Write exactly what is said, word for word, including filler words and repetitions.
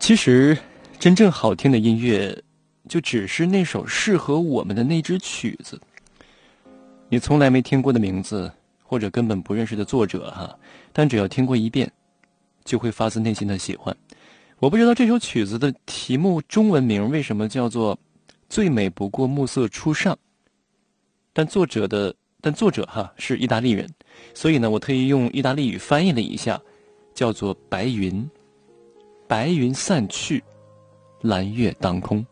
其实真正好听的音乐就只是那首适合我们的那支曲子。你从来没听过的名字或者根本不认识的作者哈，但只要听过一遍就会发自内心的喜欢。我不知道这首曲子的题目中文名为什么叫做最美不过暮色初上，但作者的但作者哈是意大利人，所以呢我特意用意大利语翻译了一下，叫做白云。白云散去，蓝月当空。